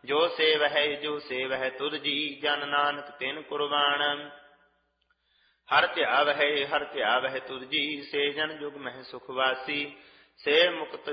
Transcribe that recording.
ਜੋ ਸੇਵਹਿ ਤੁਧ ਜੀ, ਜਨ ਨਾਨਕ ਤਿਨ ਕੁਰਬਾਨ। ਹਰ ਧਿਆਵਹਿ ਤੁਧ ਜੀ, ਸੇ ਜਨ ਜੁਗ ਮਹਿ ਸੁਖ ਵਾਸੀ। ਸੇ ਮੁਕਤ